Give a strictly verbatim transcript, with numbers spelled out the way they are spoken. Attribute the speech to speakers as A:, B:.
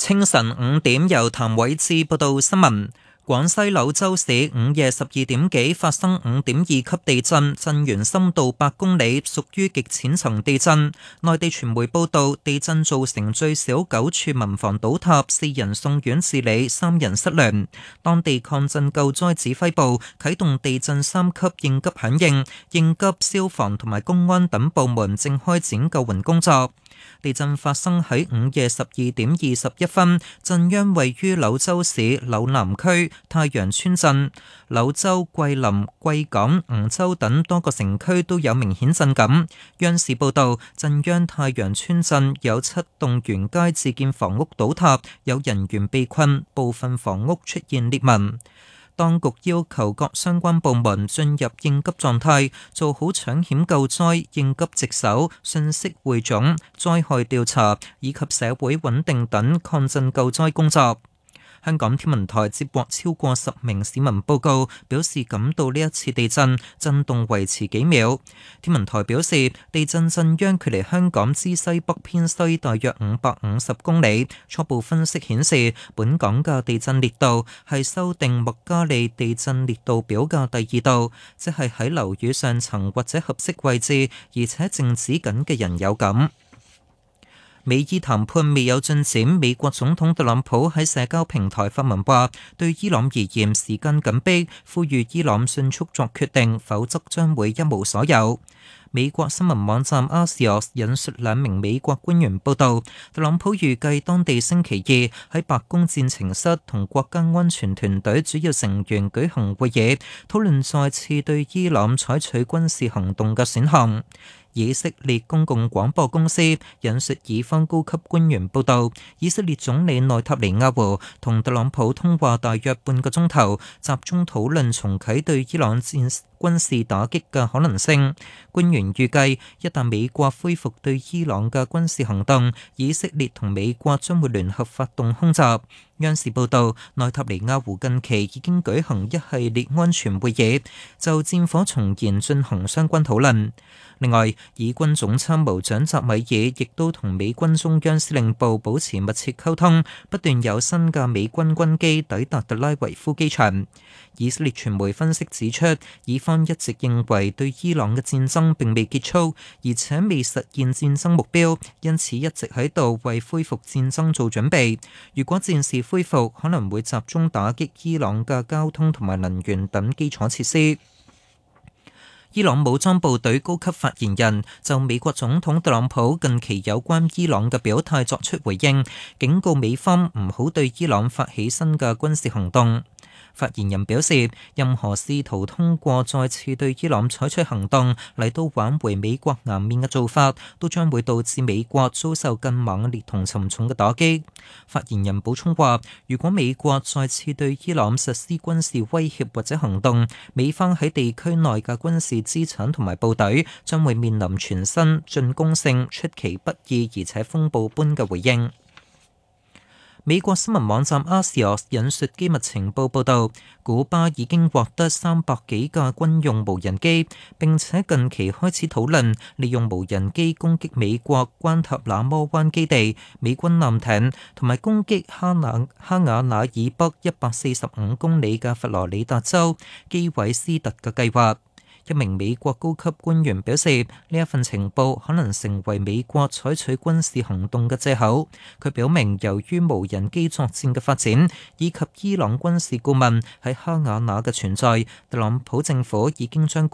A: 清晨五點，由譚偉志報道新聞。廣西柳州市午夜十二點幾發生五點二級地震，震源深度八公里，屬於極淺層地震。內地傳媒報道，地震造成最少九處民房倒塌，四人送院治理，三人失聯。當地抗震救災指揮部啟動地震三級應急響應，應急、消防同埋公安等部門正開展救援工作。地震發生喺午夜十二點二十一分，震央位於柳州市柳南區太陽村鎮，柳州、桂林、貴港、梧州等多個城區都有明顯震感。央視報道，震央太陽村鎮有七棟沿街自建房屋倒塌，有人員被困，部分房屋出現裂紋。當局要求各相關部門進入應急狀態，做好搶險救災、應急值守、信息匯總、災害調查以及社會穩定等抗震救災工作。香港天文台接獲超過十名市民報告，表示感到呢一次地震震動維持幾秒。天文台表示，地震震央距離香港之西北偏西大約五百五十公里。初步分析顯示，本港嘅地震烈度係修訂麥加利地震烈度表嘅第二度，即係喺樓宇上層或者合適位置，而且靜止緊嘅人有感。美伊談判未有進展，美國總統特朗普喺社交平台發文話，對伊朗而言時間緊迫，呼籲伊朗迅速作決定，否則將會一無所有。美國新聞網站 Axios 引述兩名美國官員報道，特朗普預計當地星期二喺白宮戰情室同國家安全團隊主要成員舉行會議，討論再次對伊朗採取軍事行動嘅選項。以色列公共廣播公司引述以方高級官員報道，以色列總理內塔尼亞胡同特朗普通話大約半個鐘頭，集中討論重啟對伊朗戰軍事打擊嘅可能性。官員預計，一旦美國恢復對伊朗嘅軍事行動，以色列同美國將會聯合發動空襲。央視報道，內塔尼亞胡近期已經舉行一系列安全會議，就戰火重燃進行相關討論。另外，以軍總參謀長扎米爾亦都同美軍中央司令部保持密切溝通，不斷有新嘅美軍軍機抵達特拉維夫機場。以色列傳媒分析指出，以方一直認為對伊朗嘅戰爭並未結束，而且未實現戰爭目標，因此一直喺度為恢復戰爭做準備。如果戰事恢復，可能會集中打擊伊朗嘅交通同埋能源等基礎設施。伊朗武裝部隊高級發言人就美國總統特朗普近期有關伊朗嘅表態作出回應，警告美方唔好對伊朗發起新嘅軍事行動。發言人表示，任何試圖通過再次對伊朗採取行動嚟到挽回美國顏面嘅做法，都將會導致美國遭受更猛烈同沉重嘅打擊。發言人補充話，如果美國再次對伊朗實施軍事威脅或者行動，美方喺地區內嘅軍事資產同埋部隊將會面臨全新進攻性、出其不意而且風暴般嘅回應。美國新聞網站 Axios 引述機密情報報導，古巴已經獲得三百幾架軍用無人機，並且近期開始討論利用無人機攻擊美國關塔那摩灣基地、美軍艦艇，同埋攻擊哈那哈瓦那以北一百四十五公里嘅佛羅里達州基韋斯特嘅計劃。一名美國高級官員表示，呢一份情報可能成為美國採取軍事行動嘅藉口。佢表明，由於無人機作戰嘅發展，以及伊朗軍事顧問喺哈瓦那嘅存在，特朗普政府已經將